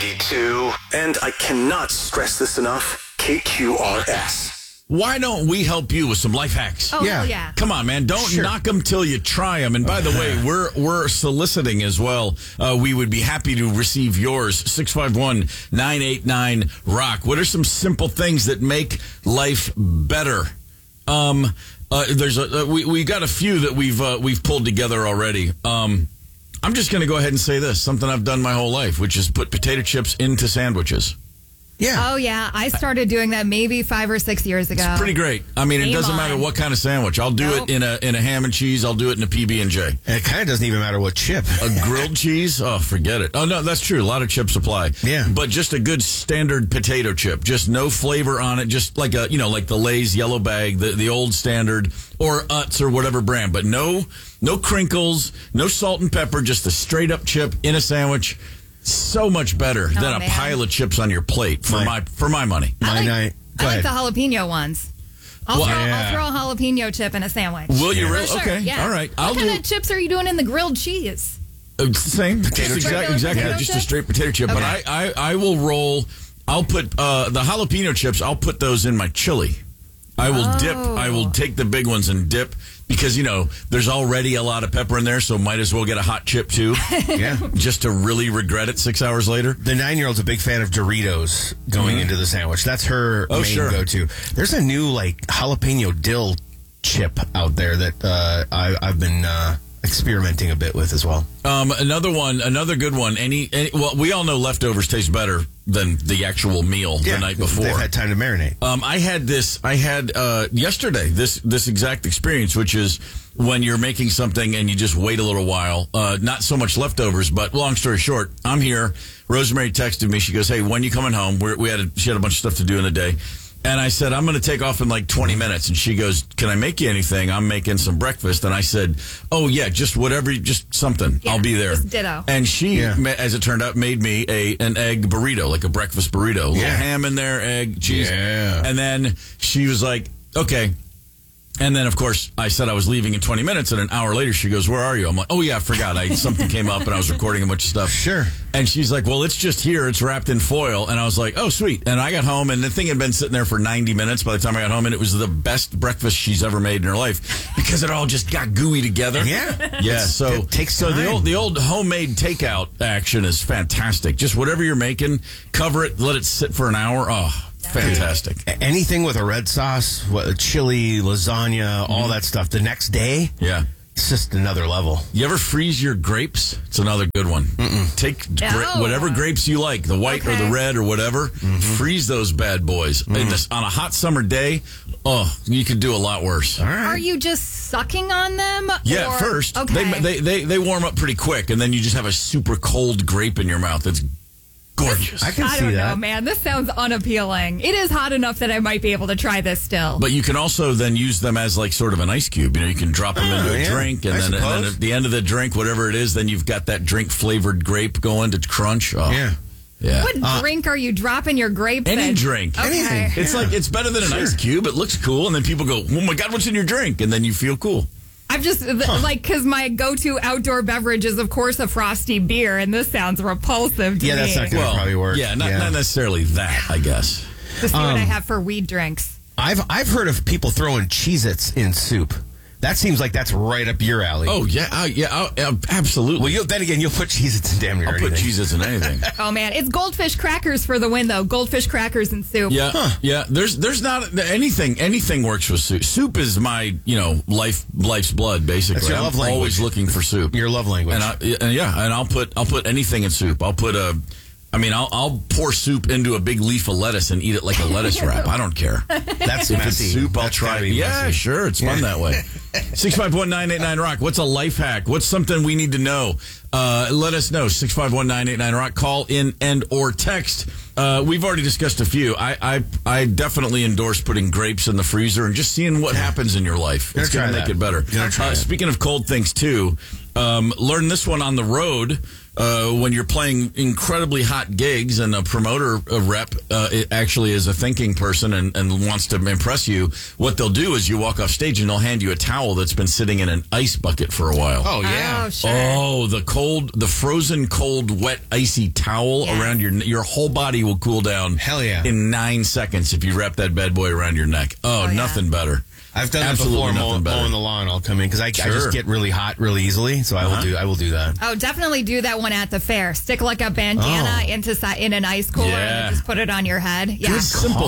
92. And I cannot stress this enough, KQRS. Why don't we help you with some life hacks? Oh, yeah. Come on, man. Don't knock them till you try them. And by the way, we're soliciting as well. We would be happy to receive yours. 651-989-ROCK. What are some simple things that make life better? We got a few that we've pulled together already. I'm just going to go ahead and say this, something I've done my whole life, which is put potato chips into sandwiches. Yeah. Oh, yeah. I started doing that maybe 5 or 6 years ago. It's pretty great. I mean, it doesn't matter what kind of sandwich. I'll do it in a ham and cheese. I'll do it in a PB&J. And it kind of doesn't even matter what chip. A grilled cheese? Oh, forget it. Oh, no, that's true. A lot of chips apply. Yeah. But just a good standard potato chip. Just no flavor on it. Just like like the Lay's yellow bag, the old standard, or Utz or whatever brand. But no crinkles, no salt and pepper, just a straight up chip in a sandwich. So much better than a pile of chips on your plate for my money. I like the jalapeno ones. I'll throw a jalapeno chip in a sandwich. Will you really? Sure, okay. Yeah. All right. What kind of chips are you doing in the grilled cheese? Same. Potato Exactly. Potato Just chip? a straight potato chip. Okay. But I will roll. I'll put the jalapeno chips. I'll put those in my chili. I will dip. I will take the big ones and dip. Because, there's already a lot of pepper in there, so might as well get a hot chip, too. Yeah. Just to really regret it 6 hours later. The 9-year-old's a big fan of Doritos going into the sandwich. That's her main go-to. There's a new, jalapeno dill chip out there that I've been experimenting a bit with as well. Another good one. Well, we all know leftovers taste better than the actual meal the night before. They've had time to marinate. I had yesterday this exact experience, which is when you're making something and you just wait a little while. Not so much leftovers, but long story short, I'm here. Rosemary texted me. She goes, "Hey, when you coming home?" She had a bunch of stuff to do in the day. And I said, I'm going to take off in 20 minutes. And she goes, "Can I make you anything? I'm making some breakfast." And I said, "Oh, yeah, just whatever, just something. Yeah, I'll be there." Just ditto. And she, as it turned out, made me an egg burrito, like a breakfast burrito. A little ham in there, egg, cheese. Yeah. And then she was like, "Okay." And then, of course, I said I was leaving in 20 minutes, and an hour later, she goes, "Where are you?" I'm like, "Oh, yeah, I forgot. Something came up, and I was recording a bunch of stuff." Sure. And she's like, "Well, it's just here. It's wrapped in foil." And I was like, "Oh, sweet." And I got home, and the thing had been sitting there for 90 minutes by the time I got home, and it was the best breakfast she's ever made in her life because it all just got gooey together. Yeah. Yeah. So it takes time. the old homemade takeout action is fantastic. Just whatever you're making, cover it, let it sit for an hour. Oh, fantastic. Anything with a red sauce, chili, lasagna, all that stuff. The next day, it's just another level. You ever freeze your grapes? It's another good one. Take whatever grapes you like, the white or the red or whatever. Freeze those bad boys. On a hot summer day, you could do a lot worse. All right. Are you just sucking on them? Yeah, first. Okay. They warm up pretty quick, and then you just have a super cold grape in your mouth. It's gorgeous. I can see I don't that. know, man. This sounds unappealing. It is hot enough that I might be able to try this still. But you can also then use them as sort of an ice cube. You can drop them into a drink, and then at the end of the drink, whatever it is, then you've got that drink-flavored grape going to crunch. Oh. Yeah. What drink are you dropping your grapes in? Any drink. Okay. Anything. It's better than an ice cube. It looks cool, and then people go, "Oh my God, what's in your drink?" And then you feel cool. I'm just, because my go-to outdoor beverage is, of course, a frosty beer, and this sounds repulsive to me. Yeah, that's not going to probably work. Yeah, not necessarily that, I guess. To see what I have for weed drinks. I've heard of people throwing Cheez-Its in soup. That seems like that's right up your alley. Oh, yeah, absolutely. Well, then again, you'll put Cheez-Its in damn near anything. I'll put Cheez-Its in anything. Oh, man. It's goldfish crackers for the win, though. Goldfish crackers and soup. Yeah, yeah. There's not anything works with soup. Soup is my, life's blood, basically. That's your love language. Always looking for soup. Your love language. And I'll put anything in soup. I'll pour soup into a big leaf of lettuce and eat it like a lettuce wrap. I don't care. That's if messy. it's soup, I'll try it. Yeah, messy. sure. It's fun that way. 651-989-ROCK. What's a life hack? What's something we need to know? Let us know. 651-989-ROCK. Call in and or text. We've already discussed a few. I definitely endorse putting grapes in the freezer and just seeing what happens in your life. It's going to make it better. Speaking of cold things, too, learn this one on the road. when you're playing incredibly hot gigs and a promoter rep it actually is a thinking person and wants to impress you, what they'll do is you walk off stage and they'll hand you a towel that's been sitting in an ice bucket for a while. Oh, yeah. Oh, sure. Oh, the frozen, cold, wet, icy towel around your whole body will cool down. Hell yeah. In 9 seconds if you wrap that bad boy around your neck. Oh, nothing better. I've done that before. Mowing the lawn, I'll come in because I just get really hot really easily. So I will do that. Oh, definitely do that one at the fair. Stick like a bandana in an ice cooler and just put it on your head. Yeah, good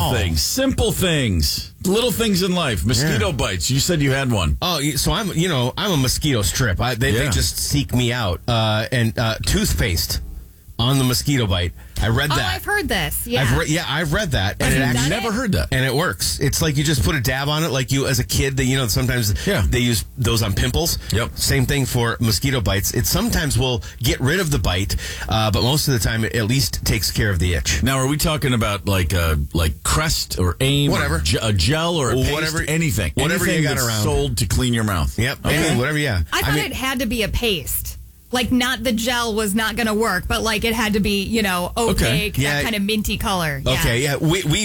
simple things, little things in life. Mosquito bites. You said you had one. Oh, so I'm a mosquito strip. They just seek me out. And toothpaste on the mosquito bite. I read that. Oh, I've heard this. Yeah, I've read that, and I've never heard that. And it works. It's like you just put a dab on it, like you as a kid. That sometimes they use those on pimples. Yep. Same thing for mosquito bites. It sometimes will get rid of the bite, but most of the time it at least takes care of the itch. Now, are we talking about like Crest or Aim, whatever, or a gel or a paste, whatever, anything you got that's around, sold to clean your mouth? Yep. Okay. Whatever. Yeah. I thought it had to be a paste. Like, not the gel was not going to work, but like it had to be, opaque, that kind of minty color. Yeah. Okay, yeah.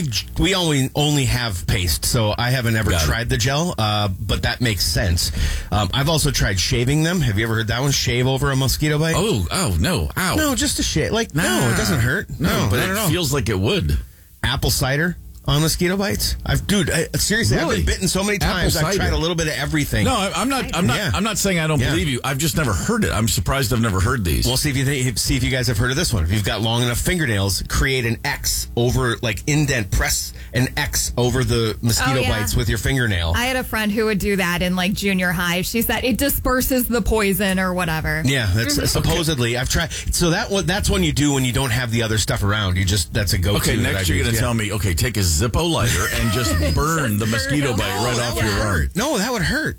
We only have paste, so I haven't ever tried the gel, but that makes sense. I've also tried shaving them. Have you ever heard that one? Shave over a mosquito bite? Oh, no. Ow. No, just a shave. Like, no, it doesn't hurt. No, but it feels like it would. Apple cider on mosquito bites? Seriously, really? I've been bitten so many times. I've tried a little bit of everything. No, I'm not saying I don't believe you. I've just never heard it. I'm surprised I've never heard these. Well, see if you guys have heard of this one. If you've got long enough fingernails, create an X over, indent, press an X over the mosquito bites with your fingernail. I had a friend who would do that in junior high. She said it disperses the poison or whatever. Yeah, that's supposedly. I've tried. So that's when you do when you don't have the other stuff around. That's a go-to. Okay, next you're going to tell me, take a Zippo lighter and just burn the mosquito bite right off your arm. No, that would hurt.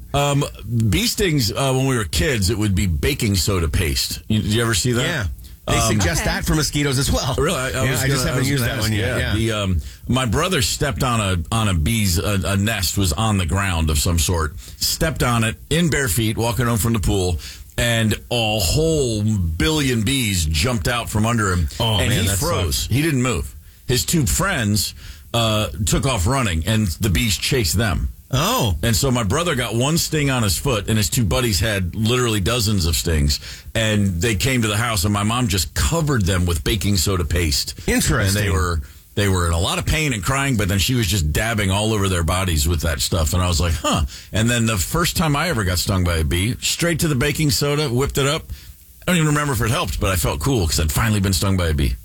Bee stings, when we were kids, it would be baking soda paste. Did you ever see that? Yeah. They suggest that for mosquitoes as well. Really? I just haven't used that one yet. Yeah. My brother stepped on a bee's a nest was on the ground of some sort. Stepped on it in bare feet, walking home from the pool. And a whole billion bees jumped out from under him. And he froze. He didn't move. His two friends took off running, and the bees chased them. Oh. And so my brother got one sting on his foot, and his two buddies had literally dozens of stings. And they came to the house, and my mom just covered them with baking soda paste. Interesting. And they were in a lot of pain and crying, but then she was just dabbing all over their bodies with that stuff. And I was like, huh. And then the first time I ever got stung by a bee, straight to the baking soda, whipped it up. I don't even remember if it helped, but I felt cool because I'd finally been stung by a bee.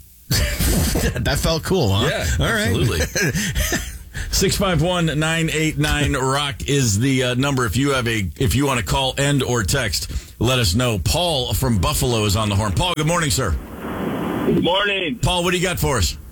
That felt cool, huh? Yeah, all right. Absolutely. 651-989-ROCK is the number. If you want to call or text, let us know. Paul from Buffalo is on the horn. Paul, good morning, sir. Good morning. Paul, what do you got for us?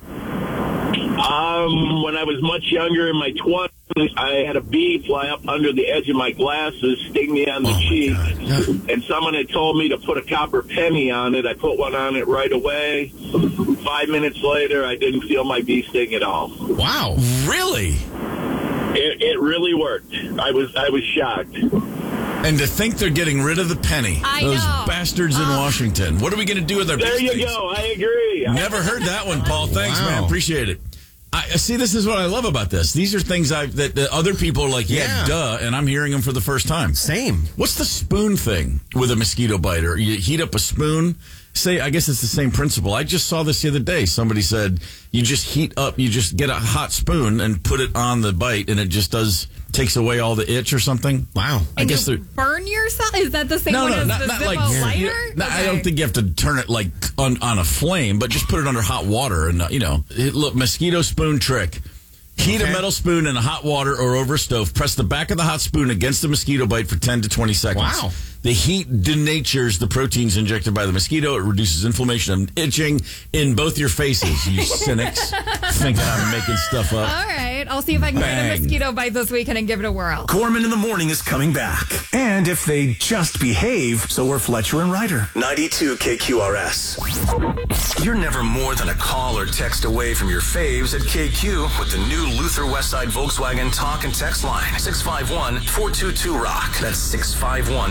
When I was much younger, in my 20s, I had a bee fly up under the edge of my glasses, sting me on the cheek, and someone had told me to put a copper penny on it. I put one on it right away. 5 minutes later, I didn't feel my bee sting at all. Wow, really? It really worked. I was shocked. And to think they're getting rid of the penny. Those bastards in Washington. What are we going to do with our There you go. I agree. Never heard that one, Paul. Thanks, man. Appreciate it. See, this is what I love about this. These are things that other people are like, duh, and I'm hearing them for the first time. Same. What's the spoon thing with a mosquito biter? You heat up a spoon. I guess it's the same principle. I just saw this the other day. Somebody said you just get a hot spoon and put it on the bite, and it just takes away all the itch or something. Wow. I guess you burn yourself? Is that the same one as the Zippo lighter? No, I don't think you have to turn it on a flame, but just put it under hot water and look, mosquito spoon trick. Heat a metal spoon in hot water or over a stove. Press the back of the hot spoon against the mosquito bite for 10 to 20 seconds. Wow. The heat denatures the proteins injected by the mosquito. It reduces inflammation and itching in both your faces, you cynics. Thinking I'm making stuff up. All right. I'll see if I can get a mosquito bite this weekend and give it a whirl. Corman in the Morning is coming back. And if they just behave, so are Fletcher and Ryder. 92 KQRS. You're never more than a call or text away from your faves at KQ with the new Luther Westside Volkswagen talk and text line. 651-422-ROCK. That's 651-422-ROCK.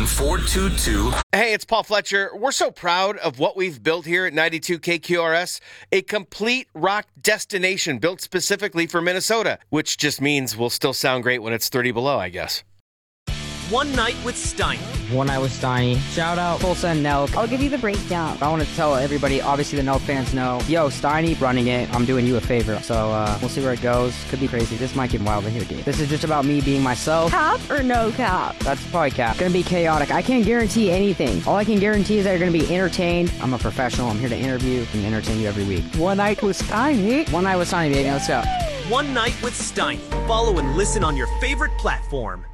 422. Hey, it's Paul Fletcher. We're so proud of what we've built here at 92 KQRS, a complete rock destination built specifically for Minnesota, which just means we'll still sound great when it's 30 below, I guess. One Night with Steiny. One Night with Steiny. Shout out Full Send Nelk. I'll give you the breakdown. I want to tell everybody, obviously the Nelk fans know, yo, Steiny running it. I'm doing you a favor. So we'll see where it goes. Could be crazy. This might get wild in here, dude. This is just about me being myself. Cap or no cap? That's probably cap. Gonna be chaotic. I can't guarantee anything. All I can guarantee is that you're gonna be entertained. I'm a professional. I'm here to interview and entertain you every week. One Night with Steiny. One Night with Steiny, baby. Let's go. One Night with Steiny. Follow and listen on your favorite platform.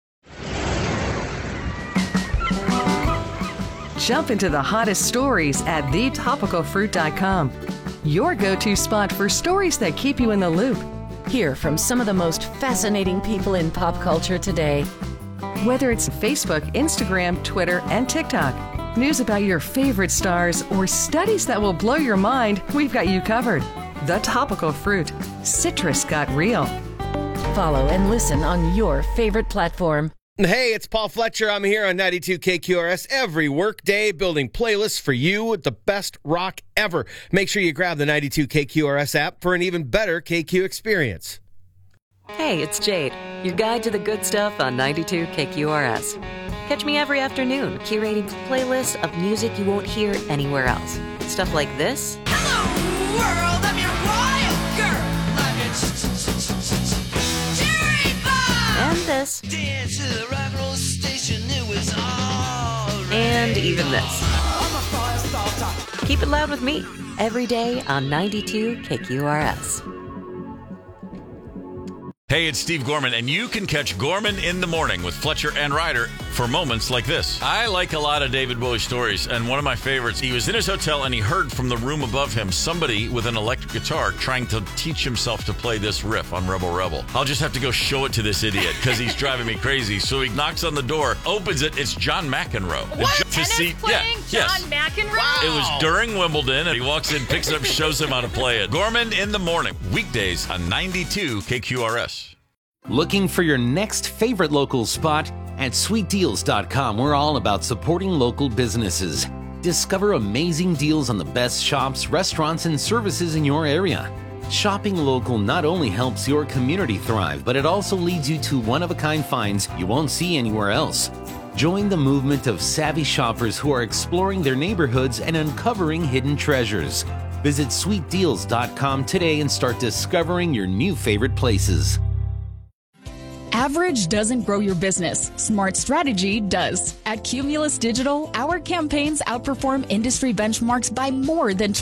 Jump into the hottest stories at thetopicalfruit.com. Your go-to spot for stories that keep you in the loop. Hear from some of the most fascinating people in pop culture today. Whether it's Facebook, Instagram, Twitter, and TikTok, news about your favorite stars, or studies that will blow your mind, we've got you covered. The Topical Fruit. Citrus got real. Follow and listen on your favorite platform. Hey, it's Paul Fletcher. I'm here on 92 KQRS every workday building playlists for you with the best rock ever. Make sure you grab the 92 KQRS app for an even better KQ experience. Hey, it's Jade, your guide to the good stuff on 92 KQRS. Catch me every afternoon curating playlists of music you won't hear anywhere else. Stuff like this. Hello, world, I'm your wild girl. And this. Dance to the rock and roll station, it was all right. And even this. Keep it loud with me every day on 92 KQRS. Hey, it's Steve Gorman, and you can catch Gorman in the Morning with Fletcher and Ryder for moments like this. I like a lot of David Bowie stories, and one of my favorites, he was in his hotel and he heard from the room above him somebody with an electric guitar trying to teach himself to play this riff on Rebel Rebel. I'll just have to go show it to this idiot because he's driving me crazy. So he knocks on the door, opens it, it's John McEnroe. What? Tennis playing John McEnroe? Wow. It was during Wimbledon, and he walks in, picks it up, shows him how to play it. Gorman in the Morning, weekdays on 92 KQRS. Looking for your next favorite local spot? At sweetdeals.com, we're all about supporting local businesses. Discover amazing deals on the best shops, restaurants, and services in your area. Shopping local not only helps your community thrive, but it also leads you to one-of-a-kind finds you won't see anywhere else. Join the movement of savvy shoppers who are exploring their neighborhoods and uncovering hidden treasures. Visit sweetdeals.com today and start discovering your new favorite places. Average doesn't grow your business. Smart strategy does. At Cumulus Digital, our campaigns outperform industry benchmarks by more than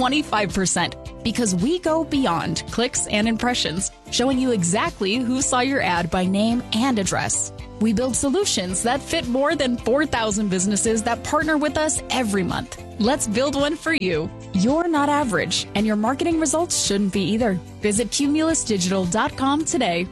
25% because we go beyond clicks and impressions, showing you exactly who saw your ad by name and address. We build solutions that fit more than 4,000 businesses that partner with us every month. Let's build one for you. You're not average, and your marketing results shouldn't be either. Visit cumulusdigital.com today.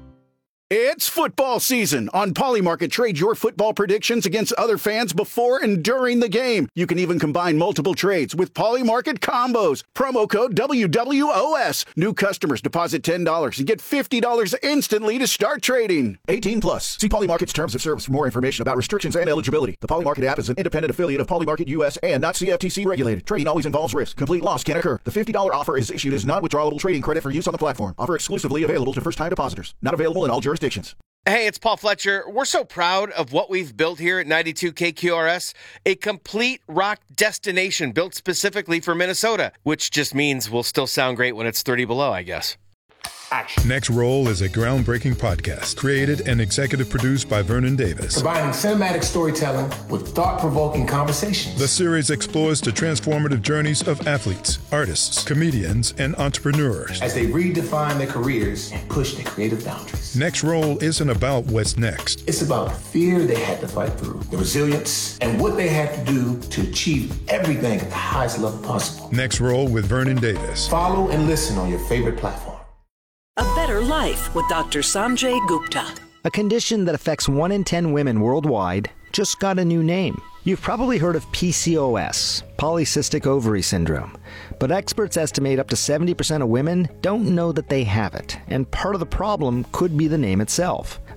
It's football season. On Polymarket, trade your football predictions against other fans before and during the game. You can even combine multiple trades with Polymarket combos. Promo code WWOS. New customers deposit $10 and get $50 instantly to start trading. 18 plus. See Polymarket's terms of service for more information about restrictions and eligibility. The Polymarket app is an independent affiliate of Polymarket US and not CFTC regulated. Trading always involves risk. Complete loss can occur. The $50 offer is issued as non-withdrawable trading credit for use on the platform. Offer exclusively available to first-time depositors. Not available in all jurisdictions. Hey, it's Paul Fletcher. We're so proud of what we've built here at 92 KQRS, a complete rock destination built specifically for Minnesota, which just means we'll still sound great when it's 30 below, I guess. Action. Next Roll is a groundbreaking podcast created and executive produced by Vernon Davis. Combining cinematic storytelling with thought-provoking conversations. The series explores the transformative journeys of athletes, artists, comedians, and entrepreneurs as they redefine their careers and push their creative boundaries. Next Roll isn't about what's next. It's about the fear they had to fight through, the resilience, and what they had to do to achieve everything at the highest level possible. Next Roll with Vernon Davis. Follow and listen on your favorite platform. A Better Life with Dr. Sanjay Gupta. A condition that affects 1 in 10 women worldwide just got a new name. You've probably heard of PCOS, polycystic ovary syndrome, but experts estimate up to 70% of women don't know that they have it, and part of the problem could be the name itself.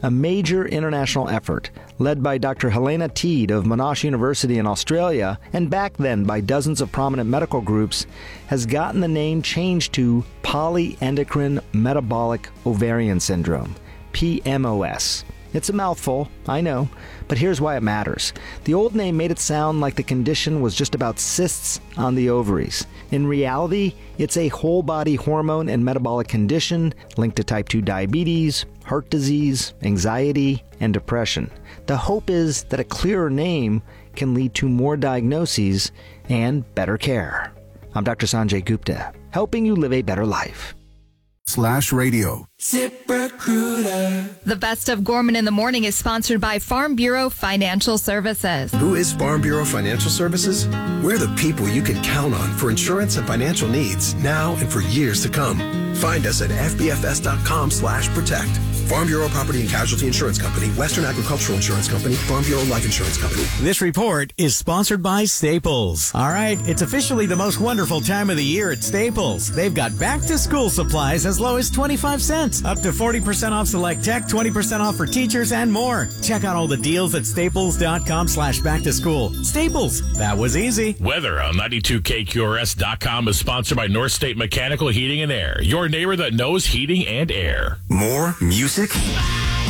a major international effort led by Dr. Helena Teed of Monash University in Australia and backed then by dozens of prominent medical groups, has gotten the name changed to polyendocrine metabolic ovarian syndrome, PMOS. It's a mouthful, I know, but here's why it matters. The old name made it sound like the condition was just about cysts on the ovaries. In reality, it's a whole-body hormone and metabolic condition linked to type 2 diabetes, heart disease, anxiety, and depression. The hope is that a clearer name can lead to more diagnoses and better care. I'm Dr. Sanjay Gupta, helping you live a better life. /radio. ZipRecruiter. The Best of Gorman in the Morning is sponsored by Farm Bureau Financial Services. Who is Farm Bureau Financial Services? We're the people you can count on for insurance and financial needs now and for years to come. Find us at fbfs.com/protect. Farm Bureau Property and Casualty Insurance Company, Western Agricultural Insurance Company, Farm Bureau Life Insurance Company. This report is sponsored by Staples. All right, it's officially the most wonderful time of the year at Staples. They've got back-to-school supplies as low as 25 cents, up to 40% off select tech, 20% off for teachers, and more. Check out all the deals at staples.com/back-to-school. Staples, that was easy. Weather on 92KQRS.com is sponsored by North State Mechanical Heating and Air, your neighbor that knows heating and air. More music?